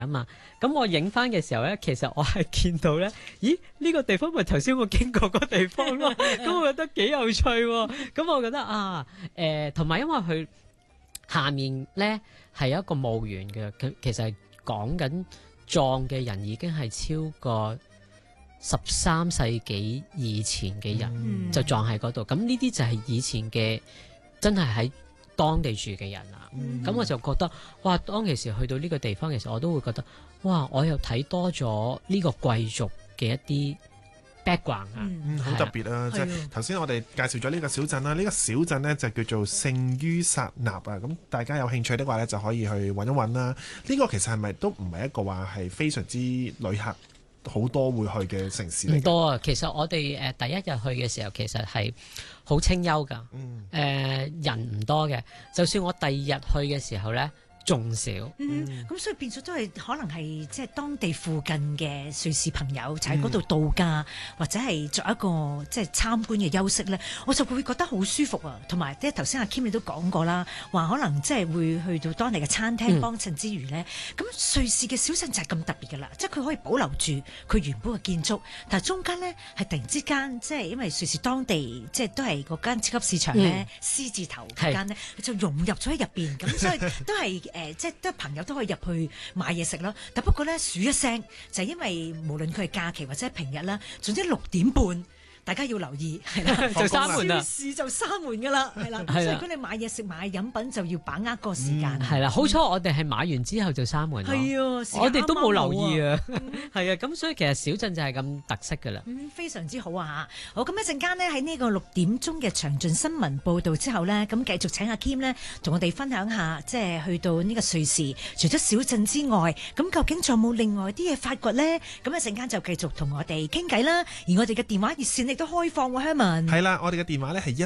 啊嘛，咁我影翻嘅時候咧，其實我係見到咧，咦呢個地方咪頭先我經過個地方咯，咁我覺得幾有趣喎，咁我覺得啊，同埋因為佢下面咧係一個墓園嘅，佢其實係講緊葬嘅人已經係超過13世紀以前嘅人就葬喺嗰度，咁呢啲就係以前嘅真係喺當地住嘅人啦。咁我就覺得，哇！當其時去到呢個地方，其實我都會覺得，哇！我又睇多咗呢個貴族嘅一啲 background 啊， 好特別啊！即係頭先我哋介紹咗呢個小鎮啦，呢個小鎮呢就叫做聖於撒納啊。咁大家有興趣的話呢，就可以去揾一揾啦。呢個其實係咪都唔係一個話係非常之旅客好多會去嘅城市嚟？唔多啊！其實我哋第一日去嘅時候，其實係好清幽㗎，人唔多嘅。就算我第二日去嘅時候咧，仲少。 咁所以變咗都係可能係即係當地附近嘅瑞士朋友就喺嗰度度假，或者係作一個即係參觀嘅休息咧，我就會覺得好舒服啊。同埋即係頭先阿 Kim 你都講過啦，話可能即係會去到當地嘅餐廳幫襯之餘咧，咁瑞士嘅小鎮就係咁特別㗎啦，即係佢可以保留住佢原本嘅建築，但係中間咧係突然之間即係因為瑞士當地即係都係嗰間超級市場咧，C 字頭嗰間咧，佢就融入咗喺入邊，咁所以都係即係都朋友都可以入去買嘢食咯。但不過咧，數一聲就係因為無論佢係假期或者係平日啦，總之6點半。大家要留意，係啦， 就閂門啦， 超市就閂門㗎啦，係啦。所以如果你買嘢食、買飲品，就要把握個時間。係啦，好彩我哋係買完之後就閂門咯。 係啊， 我哋都冇留意啊。係啊，咁所以其實小鎮就係咁特色㗎啦。 非常之好啊嚇！好，咁一陣間呢，喺呢個6點鐘嘅詳盡新聞報導之後呢，咁繼續請阿 Kim 呢同我哋分享下，即係去到呢個瑞士，除咗小鎮之外，咁究竟仲有冇另外啲嘢發掘呢？咁一陣間就繼續同我哋傾偈啦。而我哋嘅電話熱線亦都開放喎，Herman。 係啦，我哋嘅電話呢係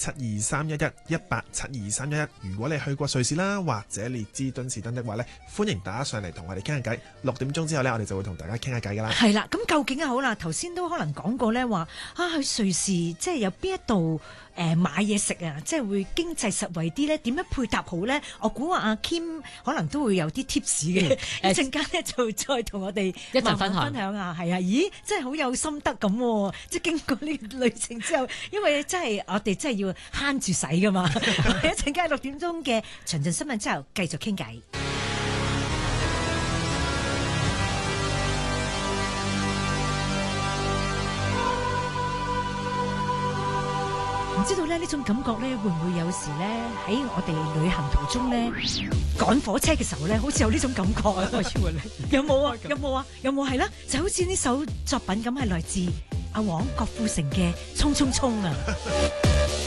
187231187231。如果你去過瑞士啦，或者列支敦士登的話呢，歡迎打上嚟同我哋傾下偈。6點鐘之後呢，我哋就會同大家傾下偈噶啦。 係啦，咁究竟好啦，頭先都可能講過呢話去瑞士即係有邊一度買嘢食啊，即係會經濟實惠啲呢？點樣配搭好呢？我估話阿 Kim 可能都會有啲 tips 嘅，一陣間呢，就再同我哋一齊分享啊。係啊，咦，真係好有心得咁，即係經過呢個旅程之後，因為真係我哋真係要慳住使噶嘛。一陣間6點鐘嘅詳盡新聞之後，繼續傾偈。唔知道呢種感覺呢，會唔會有時呢，喺我哋旅行途中呢，趕火車嘅時候呢，好似有呢種感覺啊？有冇啊？有冇啊？有冇係啦？就好似呢首作品咁，係來自阿黃郭富城嘅《衝衝衝》啊！